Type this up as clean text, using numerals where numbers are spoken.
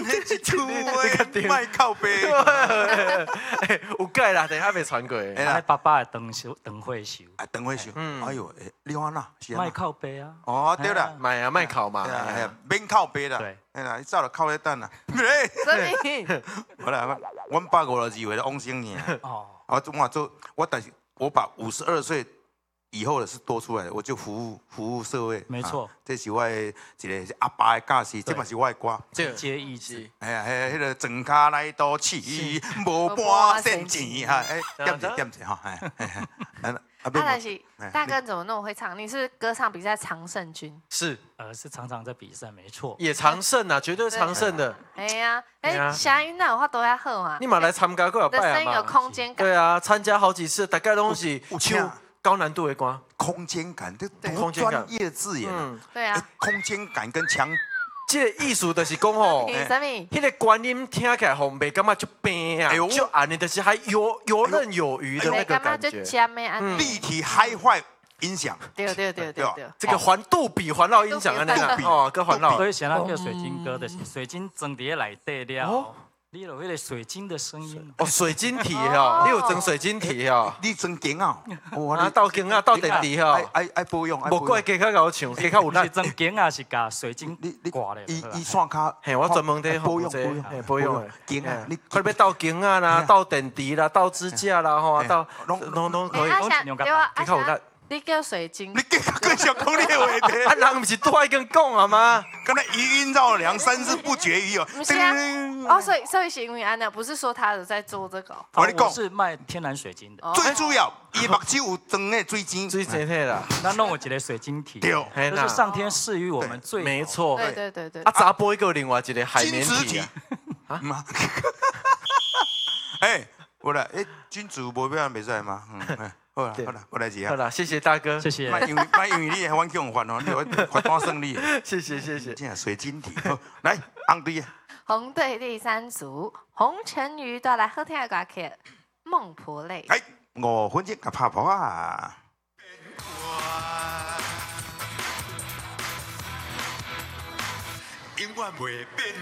迄一出诶，卖靠背。 有改啦，等下未传过。 哎，爸爸的灯会秀。 啊，灯会秀。哎呦，你安那？ 卖靠背啊。 哦，对啦， 买啊，卖烤嘛。 免靠背啦。 对。 哎啦，你早就靠咧等啦。 所以， 我来，我152岁的翁生年。哦。但是我把52岁以后的是多出来的，我就服务社会。 没错。 这是我的一个阿爸的教示，这嘛是我的歌。 接意志。 哎呀，迄个庄脚来都市，无半仙钱哈。哎，点者哈。 但是大哥怎么那么会唱？你是歌唱比赛常胜军？ 是， 是常常在比赛，没错。 也常胜啊，绝对常胜的。 哎呀，声音那有法都要好嘛。 你嘛来参加过有拜啊嘛？ 声音有空间感。 对啊，参加好几次，大概都是唱高难度的歌。 空间感，这多专业字眼啊！ 对啊， 空间感跟强。 这个意思就是讲吼，迄个观音听起来吼，袂感觉就平啊，就安尼，就是还游刃有余的那个感觉。 立体 Hi-Fi 音响。 对。 这个杜比环绕音响啊，那个哦，跟环绕。 所以现在叫水晶歌的是水晶装伫内底了。你有迄个水晶的声音哦，水晶体哦，你有装水晶体哦， 你装镜啊， 啊，倒镜啊，倒电池哦， 爱保养， 无怪加较搞唱，加较有力。 是装镜啊，是甲水晶挂咧。 伊线卡， 嘿，我专门在保养保养镜啊，你快要倒镜啊啦，倒电池啦，倒支架啦，吼，倒拢可以，加较有力。 你叫水晶， 你更想讲你的话题。 啊，人不是都爱跟讲啊吗？ 刚才余音绕梁，三字不绝于耳。 不是啊，哦，所以是因为安娜，不是说他有在做这个。 我是卖天然水晶的。 最主要，伊目睭有装那水晶， 水晶体啦。 那弄有一个水晶体， 对， 这是上天赐予我们最没错。 对。 啊，查甫一个另外一个海绵体啊。哎，我来，君子无变袂使吗？好啦，我来接啊。 好啦，谢谢大哥， 谢谢。 卖因为你还玩强犯哦，你会发单胜利。 谢谢。 这样水晶体，来红队啊。 红队第3组，洪晨瑜带来好听的歌曲《孟婆泪》。 哎，5分钟甲拍婆啊。永远袂变